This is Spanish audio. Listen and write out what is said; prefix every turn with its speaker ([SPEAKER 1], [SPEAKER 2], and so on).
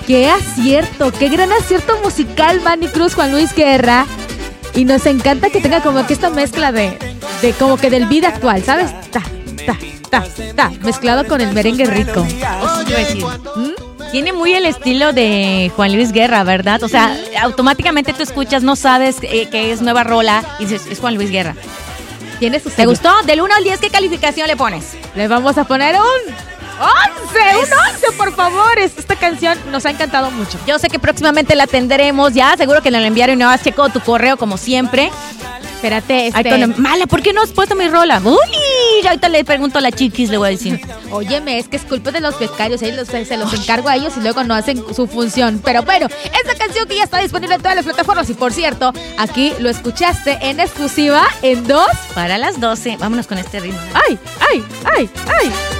[SPEAKER 1] ¡Qué acierto! ¡Qué gran acierto musical, Manny Cruz, Juan Luis Guerra! Y nos encanta que tenga como que esta mezcla de como que del beat actual, ¿sabes? Mezclado con el merengue rico.
[SPEAKER 2] Tiene muy el estilo de Juan Luis Guerra, ¿verdad? O sea, automáticamente tú escuchas, no sabes que es nueva rola y dices, es Juan Luis Guerra.
[SPEAKER 1] ¿Tiene su
[SPEAKER 2] ¿Te gustó? Del 1 al 10, ¿qué calificación le pones?
[SPEAKER 1] Le vamos a poner un 11, por favor. Esta canción nos ha encantado mucho.
[SPEAKER 2] Yo sé que próximamente la tendremos ya, seguro que nos la enviaron y no has checado tu correo como siempre.
[SPEAKER 1] Espérate,
[SPEAKER 2] Mala, ¿por qué no has puesto mi rola? Uy, ahorita le pregunto a la chiquis, le voy a decir.
[SPEAKER 1] Óyeme, es que es culpa de los becarios, se los encargo a ellos y luego no hacen su función. Pero bueno, esta canción que ya está disponible en todas las plataformas y por cierto, aquí lo escuchaste en exclusiva en 2
[SPEAKER 2] para las 12. Vámonos con este ritmo.
[SPEAKER 1] ¡Ay!